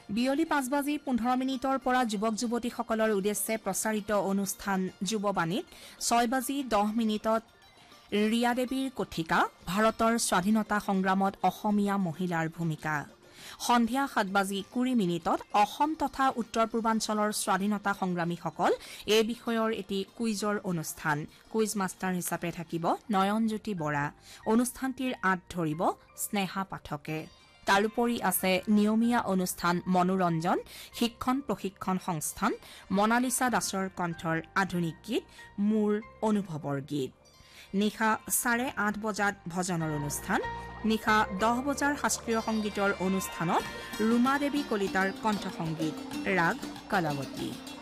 বিয়লি 5:15 পৰা যুৱক যুৱতীসকলৰ উদ্দেশ্যে প্ৰচাৰিত অনুষ্ঠান যুৱবাণীত 6:10 ৰিয়া দেৱীৰ কথিকা ভাৰতৰ স্বাধীনতা সংগ্ৰামত অসমীয়া মহিলাৰ ভূমিকা সন্ধিয়া 7:20 অসম তথা উত্তৰ পূৰ্বাঞ্চলৰ স্বাধীনতা সংগ্ৰামীসকল এই বিষয়ৰ এটি কুইজৰ অনুষ্ঠান কুইজ মাষ্টাৰ হিচাপে থাকিব নয়নজ্যোতি বৰা অনুষ্ঠানটিৰ আঁত ধৰিব স্নেহা পাঠকে তাৰোপৰি আছে নিয়মীয়া অনুষ্ঠান মনোৰঞ্জন শিক্ষণ প্ৰশিক্ষণ সংস্থান মনালিসা দাসৰ কণ্ঠৰ আধুনিক গীত মোৰ অনুভৱৰ গীত নিশা 8:30 বজাত ভজনৰ অনুষ্ঠান নিশা 10 বজাৰ শাস্ত্ৰীয় সংগীতৰ অনুষ্ঠানত ৰুমা দেৱী কলিতাৰ কণ্ঠসংগীত ৰাগ কলাৱতী